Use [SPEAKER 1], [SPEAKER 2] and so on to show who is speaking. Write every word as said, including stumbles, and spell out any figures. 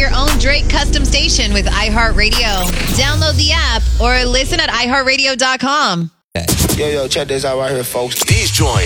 [SPEAKER 1] your own Drake custom station with iHeartRadio. Download the app or listen at i heart radio dot com.
[SPEAKER 2] Yo, yo, check this out right here, folks.
[SPEAKER 3] These joints